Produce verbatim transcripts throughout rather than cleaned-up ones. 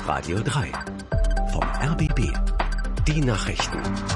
Radio drei. Vom R B B. Die Nachrichten.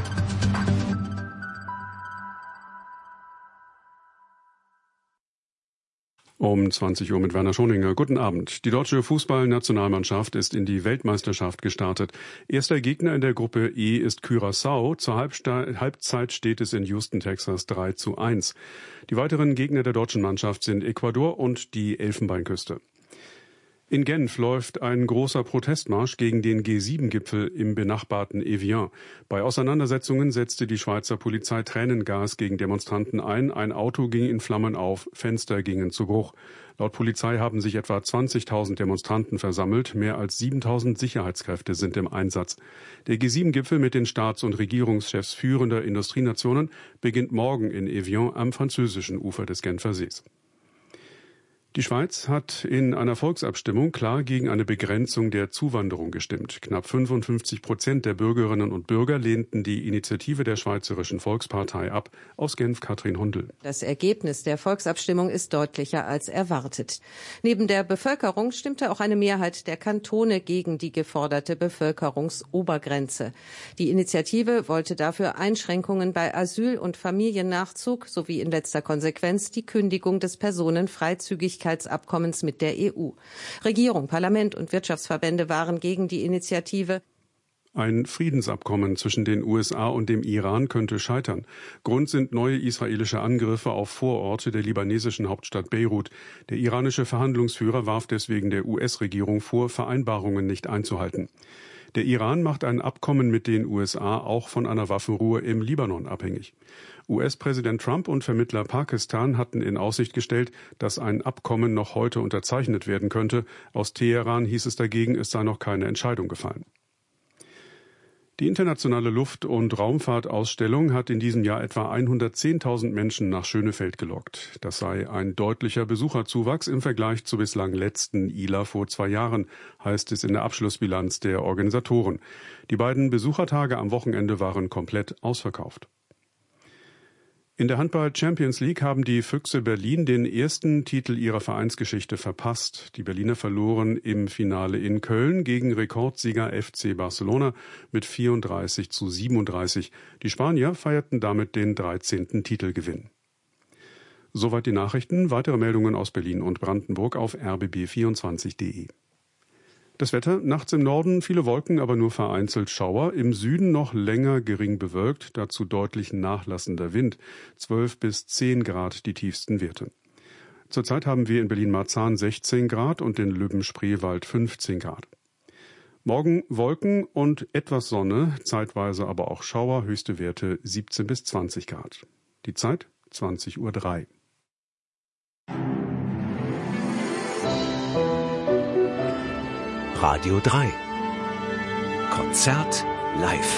Um zwanzig Uhr mit Werner Schoninger. Guten Abend. Die deutsche Fußballnationalmannschaft ist in die Weltmeisterschaft gestartet. Erster Gegner in der Gruppe E ist Curaçao. Zur Halbzeit steht es in Houston, Texas drei zu eins. Die weiteren Gegner der deutschen Mannschaft sind Ecuador und die Elfenbeinküste. In Genf läuft ein großer Protestmarsch gegen den G sieben Gipfel im benachbarten Evian. Bei Auseinandersetzungen setzte die Schweizer Polizei Tränengas gegen Demonstranten ein. Ein Auto ging in Flammen auf, Fenster gingen zu Bruch. Laut Polizei haben sich etwa zwanzigtausend Demonstranten versammelt. Mehr als siebentausend Sicherheitskräfte sind im Einsatz. Der G sieben Gipfel mit den Staats- und Regierungschefs führender Industrienationen beginnt morgen in Evian am französischen Ufer des Genfer Sees. Die Schweiz hat in einer Volksabstimmung klar gegen eine Begrenzung der Zuwanderung gestimmt. Knapp fünfundfünfzig Prozent der Bürgerinnen und Bürger lehnten die Initiative der Schweizerischen Volkspartei ab. Aus Genf Katrin Hundel. Das Ergebnis der Volksabstimmung ist deutlicher als erwartet. Neben der Bevölkerung stimmte auch eine Mehrheit der Kantone gegen die geforderte Bevölkerungsobergrenze. Die Initiative wollte dafür Einschränkungen bei Asyl- und Familiennachzug sowie in letzter Konsequenz die Kündigung des Personenfreizügigkeitsabkommens mit der E U. Regierung, Parlament und Wirtschaftsverbände waren gegen die Initiative. Ein Friedensabkommen zwischen den U S A und dem Iran könnte scheitern. Grund sind neue israelische Angriffe auf Vororte der libanesischen Hauptstadt Beirut. Der iranische Verhandlungsführer warf deswegen der U S-Regierung vor, Vereinbarungen nicht einzuhalten. Der Iran macht ein Abkommen mit den U S A auch von einer Waffenruhe im Libanon abhängig. U S-Präsident Trump und Vermittler Pakistan hatten in Aussicht gestellt, dass ein Abkommen noch heute unterzeichnet werden könnte. Aus Teheran hieß es dagegen, es sei noch keine Entscheidung gefallen. Die internationale Luft- und Raumfahrtausstellung hat in diesem Jahr etwa hundertzehntausend Menschen nach Schönefeld gelockt. Das sei ein deutlicher Besucherzuwachs im Vergleich zur bislang letzten I L A vor zwei Jahren, heißt es in der Abschlussbilanz der Organisatoren. Die beiden Besuchertage am Wochenende waren komplett ausverkauft. In der Handball-Champions League haben die Füchse Berlin den ersten Titel ihrer Vereinsgeschichte verpasst. Die Berliner verloren im Finale in Köln gegen Rekordsieger F C Barcelona mit vierunddreißig zu siebenunddreißig. Die Spanier feierten damit den dreizehnten Titelgewinn. Soweit die Nachrichten. Weitere Meldungen aus Berlin und Brandenburg auf r b b vierundzwanzig punkt d e. Das Wetter, nachts im Norden viele Wolken, aber nur vereinzelt Schauer. Im Süden noch länger gering bewölkt, dazu deutlich nachlassender Wind. zwölf bis zehn Grad die tiefsten Werte. Zurzeit haben wir in Berlin-Marzahn sechzehn Grad und in Lübben-Spreewald fünfzehn Grad. Morgen Wolken und etwas Sonne, zeitweise aber auch Schauer, höchste Werte siebzehn bis zwanzig Grad. Die Zeit zwanzig Uhr drei. Radio drei. Konzert live.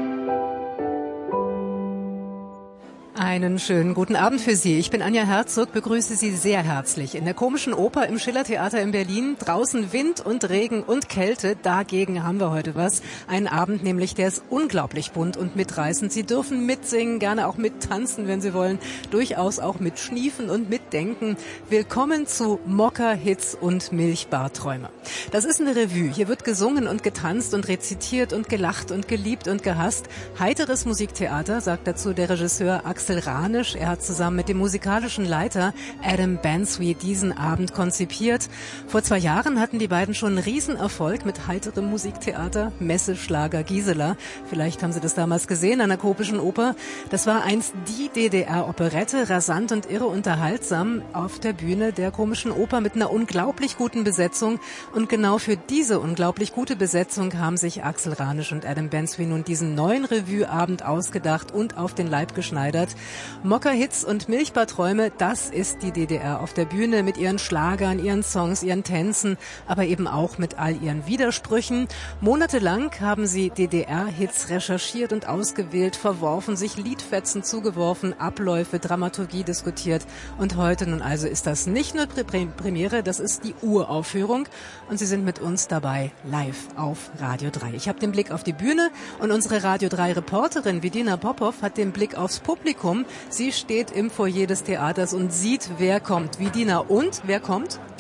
Einen schönen guten Abend für Sie. Ich bin Anja Herzog, begrüße Sie sehr herzlich in der Komischen Oper im Schillertheater in Berlin. Draußen Wind und Regen und Kälte, dagegen haben wir heute was. Einen Abend nämlich, der ist unglaublich bunt und mitreißend. Sie dürfen mitsingen, gerne auch mittanzen, wenn Sie wollen, durchaus auch mitschniefen und mitdenken. Willkommen zu Mokka, Hits und Milchbarträume. Das ist eine Revue. Hier wird gesungen und getanzt und rezitiert und gelacht und geliebt und gehasst. Heiteres Musiktheater, sagt dazu der Regisseur Axel Ranisch. Er hat zusammen mit dem musikalischen Leiter Adam Bansby diesen Abend konzipiert. Vor zwei Jahren hatten die beiden schon einen Riesenerfolg mit heiterem Musiktheater, Messeschlager Gisela. Vielleicht haben Sie das damals gesehen an der Komischen Oper. Das war einst die D D R-Operette, rasant und irre unterhaltsam auf der Bühne der Komischen Oper mit einer unglaublich guten Besetzung. Und genau für diese unglaublich gute Besetzung haben sich Axel Ranisch und Adam Bansby nun diesen neuen Revue-Abend ausgedacht und auf den Leib geschneidert. Mokka, Hits und Milchbarträume, das ist die D D R auf der Bühne mit ihren Schlagern, ihren Songs, ihren Tänzen, aber eben auch mit all ihren Widersprüchen. Monatelang haben sie D D R-Hits recherchiert und ausgewählt, verworfen, sich Liedfetzen zugeworfen, Abläufe, Dramaturgie diskutiert. Und heute nun also ist das nicht nur Premiere, das ist die Uraufführung. Und sie sind mit uns dabei live auf Radio drei. Ich habe den Blick auf die Bühne und unsere Radio drei Reporterin Vidina Popov hat den Blick aufs Publikum. Sie steht im Foyer des Theaters und sieht, wer kommt. Vidina, und wer kommt?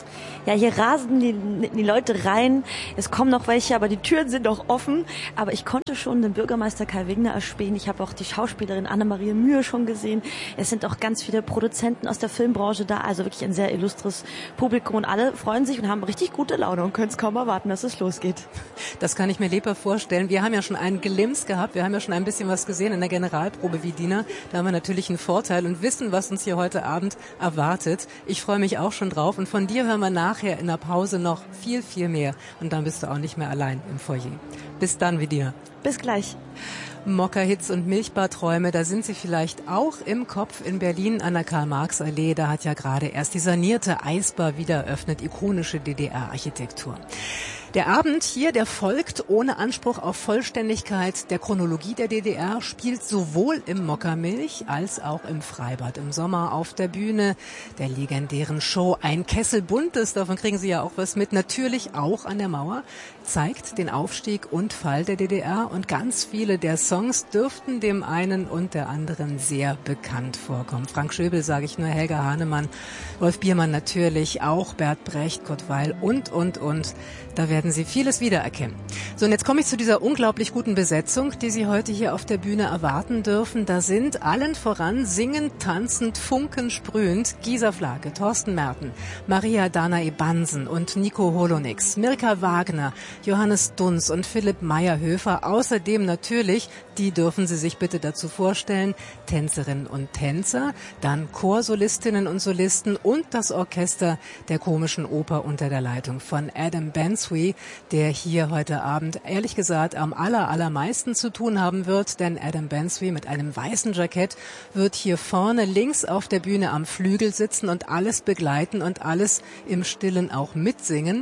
Ja, hier rasen die, die Leute rein. Es kommen noch welche, aber die Türen sind noch offen. Aber ich konnte schon den Bürgermeister Kai Wegner erspähen. Ich habe auch die Schauspielerin Annemarie Mühe schon gesehen. Es sind auch ganz viele Produzenten aus der Filmbranche da. Also wirklich ein sehr illustres Publikum. Und alle freuen sich und haben richtig gute Laune und können es kaum erwarten, dass es losgeht. Das kann ich mir lebhaft vorstellen. Wir haben ja schon einen Glimps gehabt. Wir haben ja schon ein bisschen was gesehen in der Generalprobe wie Dina. Da haben wir natürlich einen Vorteil und wissen, was uns hier heute Abend erwartet. Ich freue mich auch schon drauf. Und von dir hören wir nachher in der Pause noch viel, viel mehr. Und dann bist du auch nicht mehr allein im Foyer. Bis dann, Vidina. Bis gleich. Mokka-Hits und Milchbarträume, da sind sie vielleicht auch im Kopf in Berlin an der Karl-Marx-Allee. Da hat ja gerade erst die sanierte Eisbar wieder eröffnet, ikonische D D R-Architektur. Der Abend hier, der folgt ohne Anspruch auf Vollständigkeit der Chronologie der D D R, spielt sowohl im Mokka-Milch als auch im Freibad im Sommer auf der Bühne der legendären Show Ein Kessel Buntes, davon kriegen Sie ja auch was mit, natürlich auch an der Mauer, zeigt den Aufstieg und Fall der D D R und ganz viele der Songs dürften dem einen und der anderen sehr bekannt vorkommen. Frank Schöbel, sage ich nur, Helga Hahnemann, Wolf Biermann natürlich, auch Bert Brecht, Kurt Weil und, und, und. Da werden Sie vieles wiedererkennen. So, und jetzt komme ich zu dieser unglaublich guten Besetzung, die Sie heute hier auf der Bühne erwarten dürfen. Da sind allen voran singend, tanzend, funkensprühend Gisa Flake, Thorsten Merten, Maria Danae Bansen und Nico Holonix, Mirka Wagner, Johannes Dunz und Philipp Meyerhöfer. Außerdem natürlich, die dürfen Sie sich bitte dazu vorstellen, Tänzerinnen und Tänzer, dann Chorsolistinnen und Solisten und das Orchester der Komischen Oper unter der Leitung von Adam Bensby, der hier heute Abend ehrlich gesagt am aller, allermeisten zu tun haben wird, denn Adam Bensby mit einem weißen Jackett wird hier vorne links auf der Bühne am Flügel sitzen und alles begleiten und alles im Stillen auch mitsingen.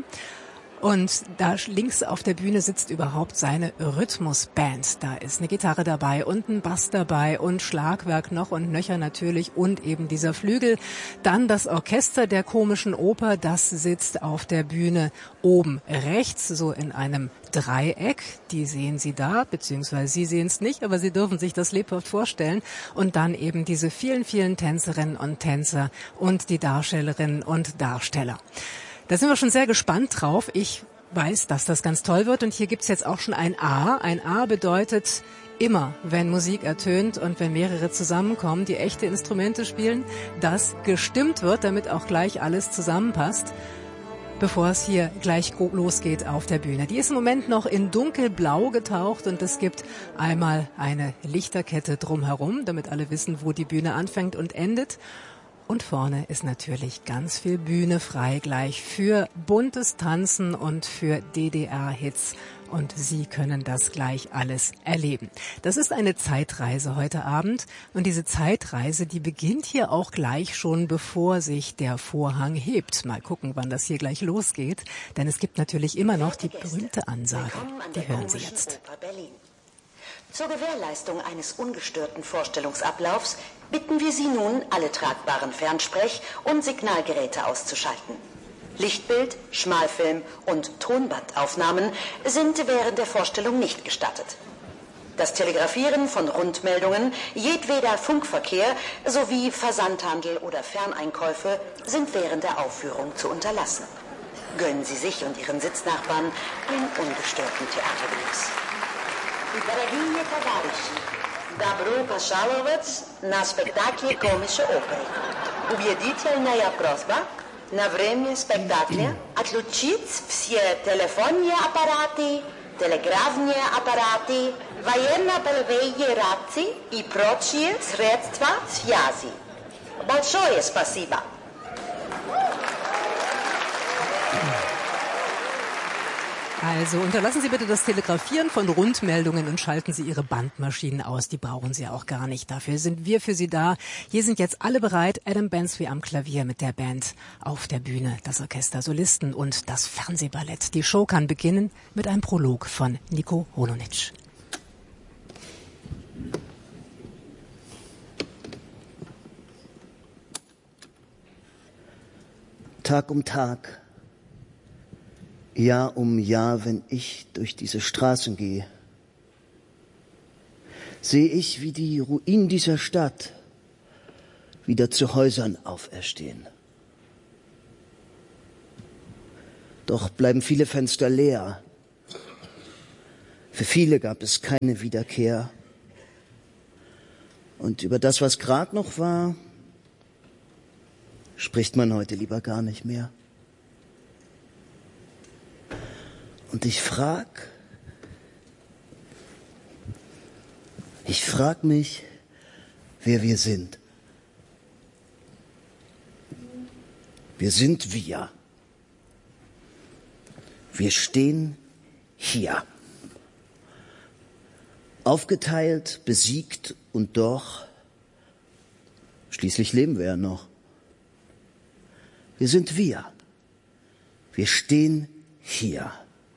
Und da links auf der Bühne sitzt überhaupt seine Rhythmusband. Da ist eine Gitarre dabei und ein Bass dabei und Schlagwerk noch und nöcher natürlich und eben dieser Flügel. Dann das Orchester der Komischen Oper, das sitzt auf der Bühne oben rechts, so in einem Dreieck. Die sehen Sie da, beziehungsweise Sie sehen es nicht, aber Sie dürfen sich das lebhaft vorstellen. Und dann eben diese vielen, vielen Tänzerinnen und Tänzer und die Darstellerinnen und Darsteller. Da sind wir schon sehr gespannt drauf. Ich weiß, dass das ganz toll wird und hier gibt's jetzt auch schon ein A. Ein A bedeutet immer, wenn Musik ertönt und wenn mehrere zusammenkommen, die echte Instrumente spielen, dass gestimmt wird, damit auch gleich alles zusammenpasst, bevor es hier gleich losgeht auf der Bühne. Die ist im Moment noch in dunkelblau getaucht und es gibt einmal eine Lichterkette drumherum, damit alle wissen, wo die Bühne anfängt und endet. Und vorne ist natürlich ganz viel Bühne frei gleich für buntes Tanzen und für D D R-Hits. Und Sie können das gleich alles erleben. Das ist eine Zeitreise heute Abend. Und diese Zeitreise, die beginnt hier auch gleich schon, bevor sich der Vorhang hebt. Mal gucken, wann das hier gleich losgeht. Denn es gibt natürlich immer noch die berühmte Ansage. Die hören Sie jetzt. Zur Gewährleistung eines ungestörten Vorstellungsablaufs bitten wir Sie nun, alle tragbaren Fernsprech- und Signalgeräte auszuschalten. Lichtbild, Schmalfilm und Tonbandaufnahmen sind während der Vorstellung nicht gestattet. Das Telegrafieren von Rundmeldungen, jedweder Funkverkehr sowie Versandhandel oder Ferneinkäufe sind während der Aufführung zu unterlassen. Gönnen Sie sich und Ihren Sitznachbarn einen ungestörten Theatergenuss. Дорогие товарищи, добро пожаловать на спектакль Комишной оперы. Убедительная просьба на время спектакля отключить все телефонные аппараты, телеграфные аппараты, военно-полевые рации и прочие средства связи. Большое спасибо. Also unterlassen Sie bitte das Telegrafieren von Rundmeldungen und schalten Sie Ihre Bandmaschinen aus. Die brauchen Sie auch gar nicht. Dafür sind wir für Sie da. Hier sind jetzt alle bereit. Adam Bensby am Klavier mit der Band auf der Bühne, das Orchester, Solisten und das Fernsehballett. Die Show kann beginnen mit einem Prolog von Nico Holonitsch. Tag um Tag, Jahr um Jahr, wenn ich durch diese Straßen gehe, sehe ich, wie die Ruinen dieser Stadt wieder zu Häusern auferstehen. Doch bleiben viele Fenster leer. Für viele gab es keine Wiederkehr. Und über das, was gerade noch war, spricht man heute lieber gar nicht mehr. Und ich frag, ich frag mich, wer wir sind. Wir sind wir. Wir stehen hier. Aufgeteilt, besiegt und doch, schließlich leben wir ja noch. Wir sind wir. Wir stehen hier.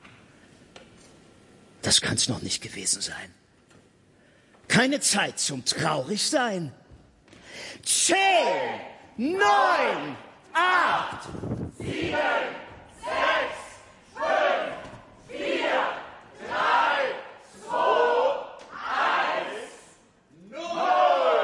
Das kann's noch nicht gewesen sein. Keine Zeit zum Traurigsein. Zehn, neun, acht, sieben,